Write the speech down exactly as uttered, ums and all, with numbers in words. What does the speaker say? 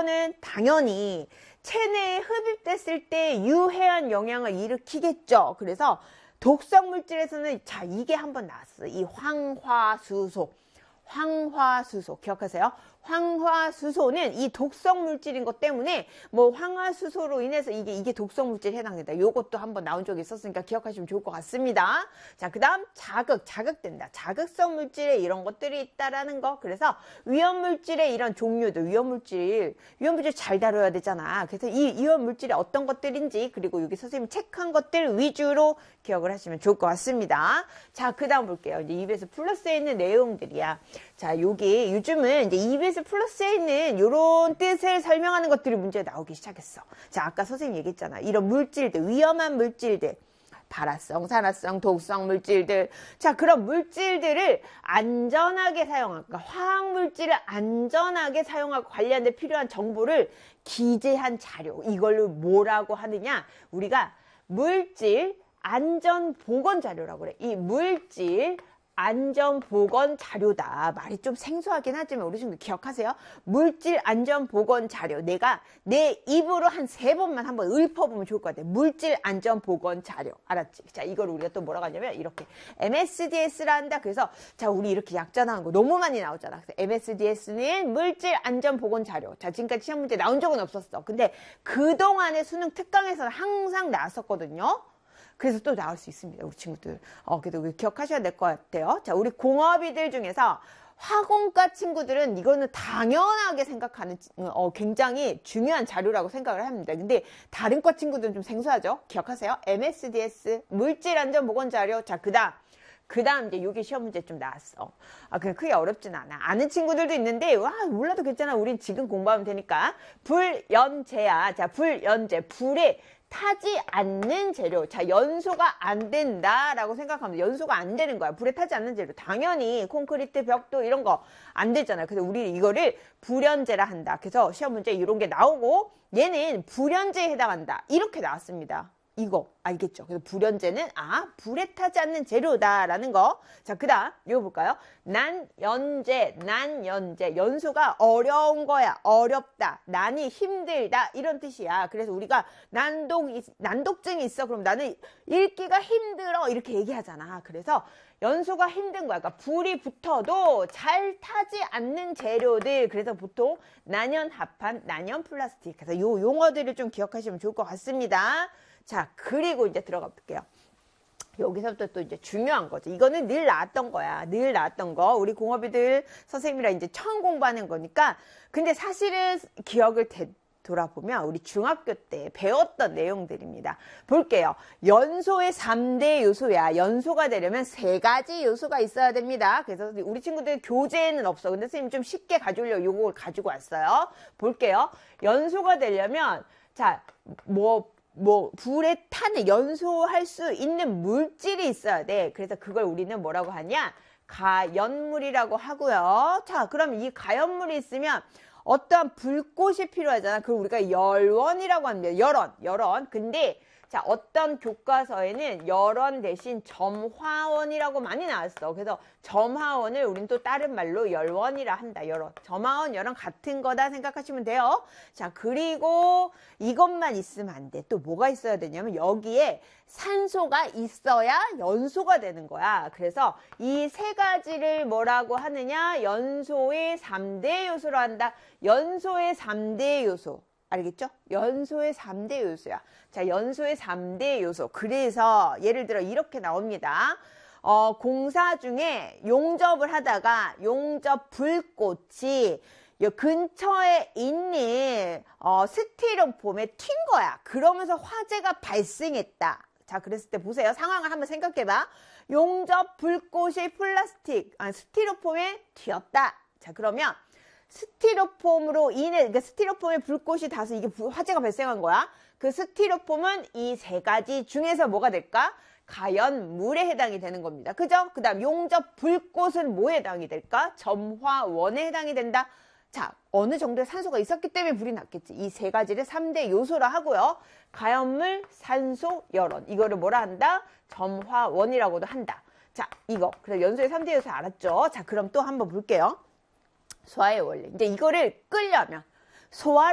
이거는 당연히 체내에 흡입됐을 때 유해한 영향을 일으키겠죠. 그래서 독성 물질에서는 자 이게 한번 나왔어요. 이 황화수소. 황화수소 기억하세요? 황화수소는 이 독성 물질인 것 때문에 뭐 황화수소로 인해서 이게 이게 독성 물질에 해당된다. 요것도 한번 나온 적이 있었으니까 기억하시면 좋을 것 같습니다. 자, 그다음 자극, 자극된다. 자극성 물질에 이런 것들이 있다라는 거. 그래서 위험 물질의 이런 종류들, 위험 물질, 위험 물질 잘 다뤄야 되잖아. 그래서 이 위험 물질이 어떤 것들인지 그리고 여기 선생님이 체크한 것들 위주로 기억을 하시면 좋을 것 같습니다. 자, 그다음 볼게요. 이제 이비에스 플러스에 있는 내용들이야. 자, 여기 요즘은 이제 이비에스 플러스에 있는 이런 뜻을 설명하는 것들이 문제에 나오기 시작했어. 자, 아까 선생님이 얘기했잖아. 이런 물질들, 위험한 물질들, 발화성, 산화성, 독성 물질들. 자, 그런 물질들을 안전하게 사용하고, 그러니까 화학 물질을 안전하게 사용하고 관련된 필요한 정보를 기재한 자료. 이걸로 뭐라고 하느냐? 우리가 물질 안전보건 자료라고 그래. 이 물질 안전보건 자료다. 말이 좀 생소하긴 하지만 우리 친구들 기억하세요? 물질 안전보건 자료. 내가 내 입으로 한 세 번만 한번 읊어보면 좋을 것 같아. 물질 안전보건 자료. 알았지? 자, 이걸 우리가 또 뭐라고 하냐면 이렇게 엠에스디에스라 한다. 그래서 자, 우리 이렇게 약자 나온 거 너무 많이 나오잖아. 그래서 엠에스디에스는 물질 안전보건 자료. 자, 지금까지 시험 문제 나온 적은 없었어. 근데 그동안의 수능 특강에서는 항상 나왔었거든요. 그래서 또 나올 수 있습니다. 우리 친구들. 어, 그래도 기억하셔야 될 것 같아요. 자, 우리 공업이들 중에서 화공과 친구들은 이거는 당연하게 생각하는, 어, 굉장히 중요한 자료라고 생각을 합니다. 근데 다른 과 친구들은 좀 생소하죠? 기억하세요? 엠에스디에스, 물질안전보건자료. 자, 그 다음. 그 다음 이제 여기 시험 문제 좀 나왔어. 아, 그냥 크게 어렵진 않아. 아는 친구들도 있는데, 와, 몰라도 괜찮아. 우린 지금 공부하면 되니까. 불연제야. 자, 불연제. 불에 타지 않는 재료. 자, 연소가 안 된다라고 생각하면 연소가 안 되는 거야. 불에 타지 않는 재료. 당연히 콘크리트, 벽돌 이런 거 안 되잖아요. 그래서 우리 이거를 불연제라 한다. 그래서 시험 문제 이런 게 나오고 얘는 불연제에 해당한다. 이렇게 나왔습니다. 이거 알겠죠? 그래서 불연제는 아 불에 타지 않는 재료다라는 거. 자, 그다음 이거 볼까요? 난연제, 난연제. 연소가 어려운 거야. 어렵다. 난이 힘들다. 이런 뜻이야. 그래서 우리가 난독 난독증이 있어. 그럼 나는 읽기가 힘들어. 이렇게 얘기하잖아. 그래서 연소가 힘든 거야. 그러니까 불이 붙어도 잘 타지 않는 재료들. 그래서 보통 난연 합판, 난연 플라스틱. 그래서 요 용어들을 좀 기억하시면 좋을 것 같습니다. 자, 그리고 이제 들어가 볼게요. 여기서부터 또 이제 중요한 거죠. 이거는 늘 나왔던 거야. 늘 나왔던 거. 우리 공업이들 선생님이랑 이제 처음 공부하는 거니까. 근데 사실은 기억을 되, 돌아보면 우리 중학교 때 배웠던 내용들입니다. 볼게요. 연소의 삼 대 요소야. 연소가 되려면 세 가지 요소가 있어야 됩니다. 그래서 우리 친구들 교재에는 없어. 근데 선생님 좀 쉽게 가져오려고 요걸 가지고 왔어요. 볼게요. 연소가 되려면 자, 뭐 뭐 불에 타는 연소할 수 있는 물질이 있어야 돼. 그래서 그걸 우리는 뭐라고 하냐? 가연물이라고 하고요. 자, 그럼 이 가연물이 있으면 어떠한 불꽃이 필요하잖아. 그걸 우리가 열원이라고 합니다. 열원, 열원. 근데 자, 어떤 교과서에는 열원 대신 점화원이라고 많이 나왔어. 그래서 점화원을 우린 또 다른 말로 열원이라 한다. 열원. 점화원, 열원 같은 거다 생각하시면 돼요. 자, 그리고 이것만 있으면 안 돼. 또 뭐가 있어야 되냐면 여기에 산소가 있어야 연소가 되는 거야. 그래서 이 세 가지를 뭐라고 하느냐? 연소의 삼 대 요소로 한다. 연소의 삼 대 요소. 알겠죠? 연소의 삼 대 요소야. 자, 연소의 삼 대 요소. 그래서 예를 들어 이렇게 나옵니다. 어, 공사 중에 용접을 하다가 용접 불꽃이 이 근처에 있는 어, 스티로폼에 튄 거야. 그러면서 화재가 발생했다. 자, 그랬을 때 보세요. 상황을 한번 생각해봐. 용접 불꽃이 플라스틱, 아, 스티로폼에 튀었다. 자, 그러면 스티로폼으로 인해, 그러니까 스티로폼에 불꽃이 닿아서 이게 화재가 발생한 거야. 그 스티로폼은 이 세 가지 중에서 뭐가 될까? 가연물에 해당이 되는 겁니다. 그죠? 그 다음 용접 불꽃은 뭐에 해당이 될까? 점화원에 해당이 된다. 자, 어느 정도의 산소가 있었기 때문에 불이 났겠지. 이 세 가지를 삼 대 요소라 하고요. 가연물, 산소, 열원. 이거를 뭐라 한다? 점화원이라고도 한다. 자, 이거. 그래서 연소의 삼 대 요소 알았죠? 자, 그럼 또 한번 볼게요. 소화의 원리. 이제 이거를 끓려면 소화